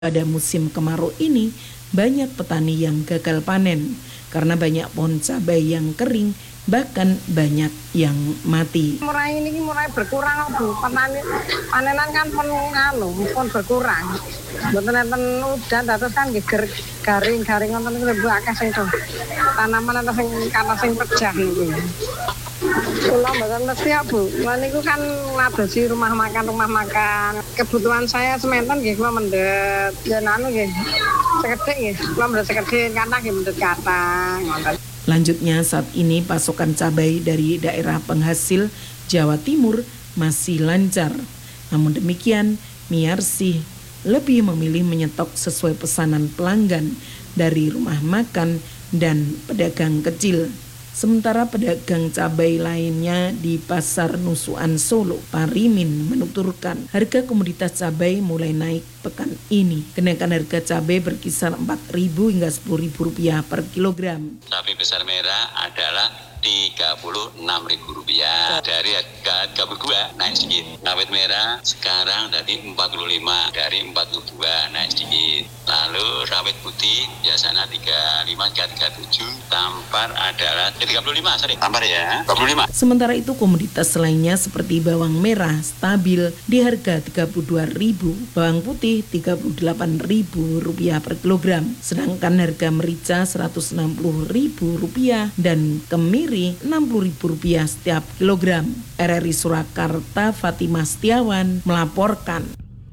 Pada musim kemarau ini, banyak petani yang gagal panen karena banyak pohon cabai yang kering, bahkan banyak yang mati. Mulai berkurang, Bu. Panenan kan pun berkurang. Mboten enten udan terus kan garing ngoten niku akeh sing tanaman atau sing pejah niku. Kula mboten mesti ya, Bu. Lah niku kan ngadosi rumah makan. Kebutuhan saya sementen nggih kula mendhet. Ya nggih. Sekedhik nggih. Kula mendhet sekedhik karena nggih mendhet kathah ngoten. Lanjutnya saat ini pasokan cabai dari daerah penghasil Jawa Timur masih lancar. Namun demikian, Miarsih lebih memilih menyetok sesuai pesanan pelanggan dari rumah makan dan pedagang kecil. Sementara pedagang cabai lainnya di Pasar Nusuan Solo, Parimin, menuturkan harga komoditas cabai mulai naik pekan ini. Kenaikan harga cabai berkisar Rp4.000 hingga Rp10.000 per kilogram. Cabai besar merah adalah Rp36.000 dari harga 32 naik sedikit. Rawit merah sekarang dari 45 dari 42 naik sedikit. Lalu rawit putih biasanya 35 37, tampar adalah 35 tampar ya 25. Sementara itu komoditas lainnya seperti bawang merah stabil di harga Rp32.000, bawang putih Rp38.000 per kilogram, sedangkan harga merica Rp160.000 dan kemiri Rp60.000 setiap kilogram. RRI Surakarta, Fatimah Setiawan melaporkan.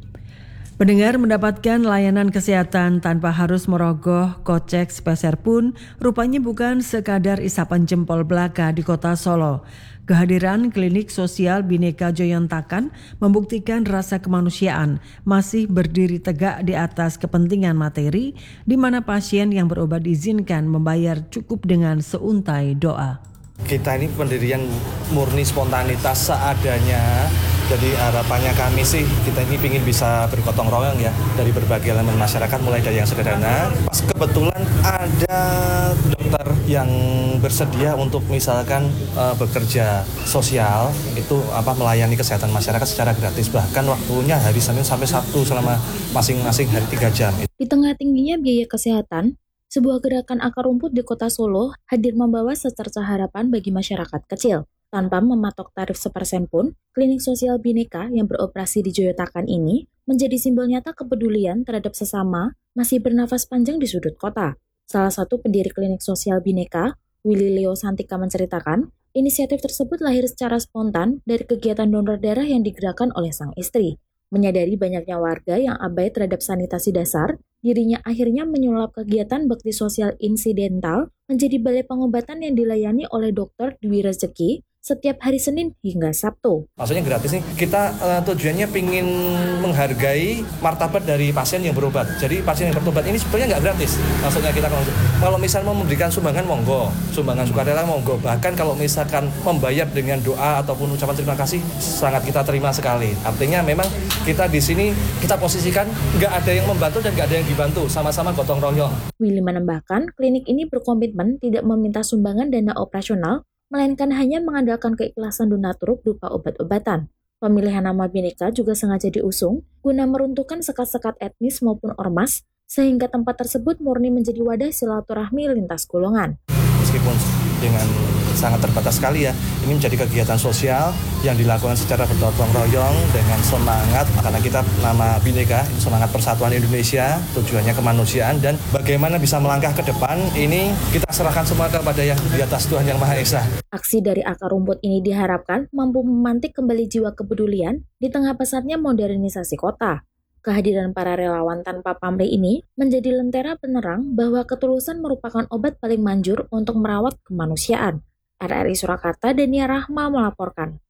Pendengar, mendapatkan layanan kesehatan tanpa harus merogoh kocek sepeser pun rupanya bukan sekadar isapan jempol belaka di kota Solo. Kehadiran klinik sosial Bhinneka Joyontakan membuktikan rasa kemanusiaan masih berdiri tegak di atas kepentingan materi, di mana pasien yang berobat diizinkan membayar cukup dengan seuntai doa. Kita ini pendirian murni spontanitas seadanya. Jadi harapannya kami sih kita ini ingin bisa bergotong royong ya dari berbagai elemen masyarakat, mulai dari yang sederhana. Pas kebetulan ada dokter yang bersedia untuk misalkan bekerja sosial itu melayani kesehatan masyarakat secara gratis, bahkan waktunya hari Senin sampai Sabtu selama masing-masing hari 3 jam. Di tengah tingginya biaya kesehatan, sebuah gerakan akar rumput di kota Solo hadir membawa secerca harapan bagi masyarakat kecil. Tanpa mematok tarif sepersen pun, klinik sosial Bhinneka yang beroperasi di Joyontakan ini menjadi simbol nyata kepedulian terhadap sesama masih bernafas panjang di sudut kota. Salah satu pendiri klinik sosial Bhinneka, Willy Leo Santika menceritakan, inisiatif tersebut lahir secara spontan dari kegiatan donor darah yang digerakkan oleh sang istri. Menyadari banyaknya warga yang abai terhadap sanitasi dasar, dirinya akhirnya menyulap kegiatan bakti sosial insidental menjadi balai pengobatan yang dilayani oleh Dr. Dwi Rezeki setiap hari Senin hingga Sabtu. Maksudnya gratis nih, kita tujuannya ingin menghargai martabat dari pasien yang berobat. Jadi pasien yang berobat ini sebetulnya nggak gratis. Maksudnya kita kalau misalnya mau memberikan sumbangan monggo, sumbangan sukarela monggo. Bahkan kalau misalkan membayar dengan doa ataupun ucapan terima kasih sangat kita terima sekali. Artinya memang kita di sini kita posisikan nggak ada yang membantu dan nggak ada yang dibantu, sama-sama gotong royong. Willy menambahkan, klinik ini berkomitmen tidak meminta sumbangan dana operasional, melainkan hanya mengandalkan keikhlasan donatur berupa obat-obatan. Pemilihan nama Bhinneka juga sengaja diusung guna meruntuhkan sekat-sekat etnis maupun ormas, sehingga tempat tersebut murni menjadi wadah silaturahmi lintas golongan. Meskipun dengan sangat terbatas sekali ya, ini menjadi kegiatan sosial yang dilakukan secara bergotong royong dengan semangat, karena kita nama Bhinneka, semangat persatuan Indonesia, tujuannya kemanusiaan dan bagaimana bisa melangkah ke depan, ini kita serahkan semua kepada yang di atas Tuhan Yang Maha Esa. Aksi dari akar rumput ini diharapkan mampu memantik kembali jiwa kepedulian di tengah pesatnya modernisasi kota. Kehadiran para relawan tanpa pamrih ini menjadi lentera penerang bahwa ketulusan merupakan obat paling manjur untuk merawat kemanusiaan. RRI Surakarta, Dania Rahma melaporkan.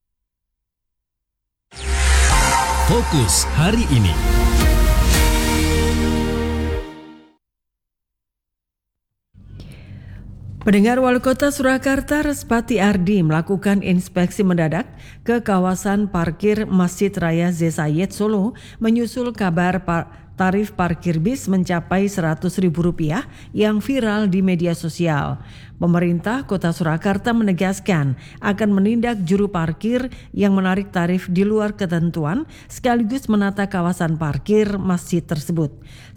Fokus hari ini. Pendengar, Wali Kota Surakarta Respati Ardi melakukan inspeksi mendadak ke kawasan parkir Masjid Raya Zesayed Solo menyusul kabar tarif parkir bis mencapai Rp100.000 yang viral di media sosial. Pemerintah Kota Surakarta menegaskan akan menindak juru parkir yang menarik tarif di luar ketentuan sekaligus menata kawasan parkir masjid tersebut.